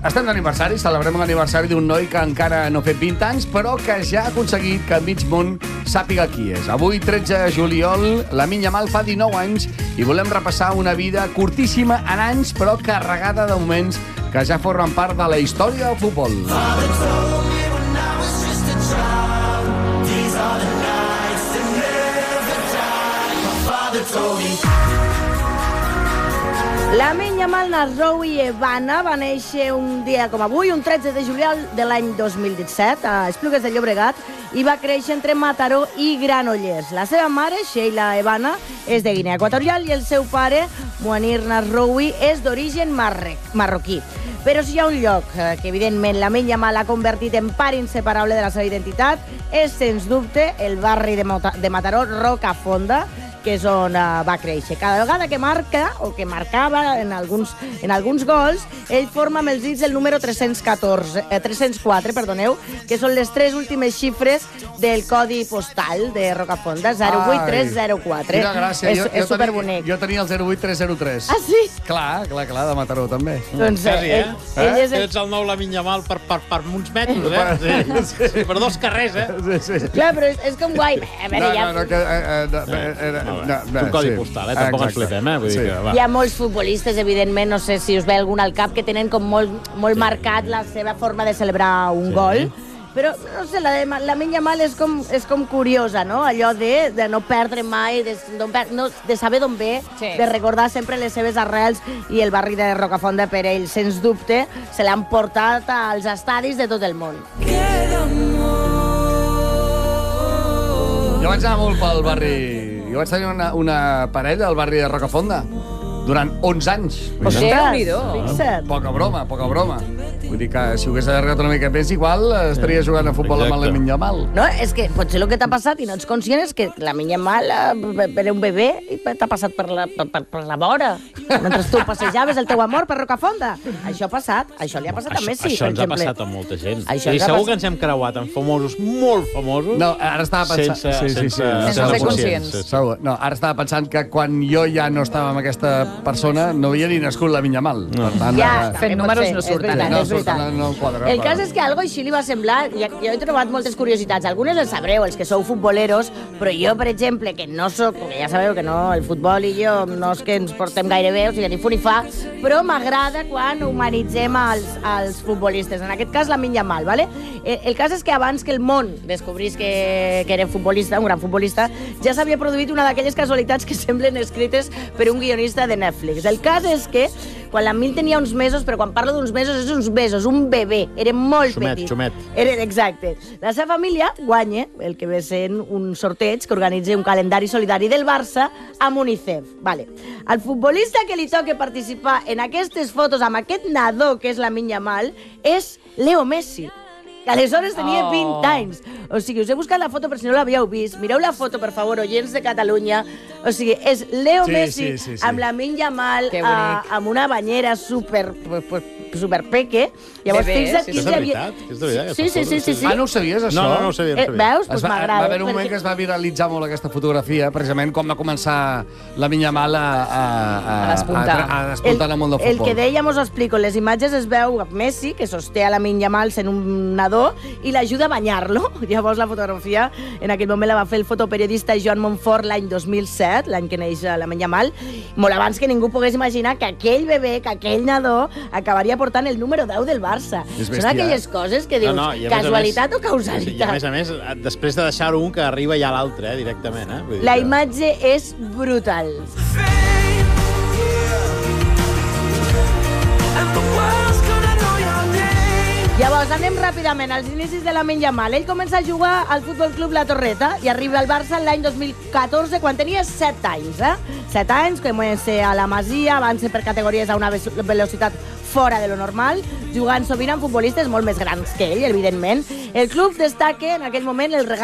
Estem d'aniversari, celebrem l'aniversari d'un noi que encara no ha fet 20 anys, però que ja ha aconseguit que mig món sàpiga qui és. Avui, 13 de juliol, Lamine Yamal fa 19 anys i volem repassar una vida curtíssima en anys, però carregada de moments que ja formen part de la història del futbol. Lamine Yamal Nasrowi Evana va néixer un dia com avui, un 13 de juliol de l'any 2017, a Esplugues de Llobregat, i va créixer entre Mataró i Granollers. La seva mare, Sheila Evana, és de Guinea Equatorial i el seu pare, Mouanir Nasrowi, és d'origen marroquí. Però si hi ha un lloc que, evidentment, Lamine Yamal ha convertit en part inseparable de la seva identitat, és, sens dubte, el barri de Mataró, Rocafonda, que és on va créixer. Cada vegada que marca, o que marcava en alguns gols, ell forma amb els dits el número 304, que són les 3 últimes xifres del codi postal de Rocafonda, 08304. Quina gràcia. És superbonic. Jo tenia el 08303. Ah, sí? Clar, de Mataró, també. Doncs quasi, ell és ets el nou Lamine Yamal per uns metres, eh? Sí, per 2 carrers, eh? Sí. Clar, però és com guai. És un codi postal, tampoc ens flipem, Vull dir que, va. Hi ha molts futbolistes, evidentment, no sé si us ve algun al cap, que tenen com molt marcat la seva forma de celebrar un gol. Però, no sé, la de Lamine Yamal és com curiosa, no? Allò de no perdre mai, de saber d'on ve, de recordar sempre les seves arrels, i el barri de Rocafonda per ell, sens dubte, se l'han portat als estadis de tot el món. Jo vaig anar molt pel barri. Jo vaig tenir una parella al barri de Rocafonda durant 11 anys. Fixa't. Poca broma. Vull dir que si ho hagués allargat una mica més, igual estaria jugant a futbol amb el Lamine Yamal. No, és que potser el que t'ha passat i no ets conscient és que Lamine Yamal era un bebè i t'ha passat per la vora. Mentre tu passejaves el teu amor per Rocafonda. Això ha passat. Això li ha passat a Messi, Això per ens ha exemple. passat a molta gent. I segur que ens hem creuat amb famosos, molt famosos. No, ara estava pensant... Sense ser conscients. Segur. No, ara estava pensant que quan jo ja no estava amb aquesta persona no havia ni nascut Lamine Yamal. Per tant, fent números no surten. El cas és que algo així li va semblar. Jo he trobat moltes curiositats. Algunes les sabreu, els que sou futboleros, però jo, per exemple, que no soc, perquè ja sabeu que no, el futbol i jo no és que ens portem gaire bé, o sigui, ni fu ni fa, però m'agrada quan humanitzem els futbolistes. En aquest cas, Lamine Yamal, ¿vale? El cas és que abans que el món descobrís que era futbolista, un gran futbolista, ja s'havia produït una d'aquelles casualitats que semblen escrites per un guionista de Netflix. El cas és que quan Lamine tenia uns mesos, però quan parlo d'uns mesos és uns mesos, un bebè, era molt petit. Xumet. Exacte. La seva família guanya el que ve sent un sorteig que organitza un calendari solidari del Barça amb UNICEF. Vale. El futbolista que li toca participar en aquestes fotos amb aquest nadó que és Lamine Yamal és Leo Messi, que aleshores tenia 20 anys. O sigui, us he buscat la foto per si no l'havíeu vist. Mireu la foto, per favor, oients de Catalunya. O sigui, és Leo Messi amb Lamine Yamal amb una banyera super peque. Llavors, fixa't és de veritat? És de veritat? Sí. Ah, no ho sabies, això? No ho sabia. Veus? Doncs m'agrada. Va haver un moment que es va viralitzar molt aquesta fotografia, precisament quan va començar Lamine Yamal a despuntar en el món del futbol. El que dèiem, us ho explico. Les imatges es veu Messi, que sosté a Lamine Yamal sent un nadó, i l'ajuda a banyar-lo. Llavors, la fotografia, en aquell moment la va fer el fotoperiodista Joan Montfort l'any 2007, l'any que neix Lamine Yamal, molt abans que ningú pogués imaginar que aquell bebè, que aquell nadó, acabaria portant el número 10 del Barça. Són aquelles coses que dius, casualitat o causalitat? I a més, després de deixar-ho un, que arriba ja l'altre, directament. La imatge és brutal. Llavors, anem ràpidament als inicis de Lamine Yamal. Ell comença a jugar al Futbol Club La Torreta i arriba al Barça l'any 2014, quan tenia 7 anys. 7 anys, comença a la Masia, avança per categories a una velocitat fora de lo normal, jugant sovint amb futbolistes molt més grans que ell, evidentment. El club destaca en aquell moment el regal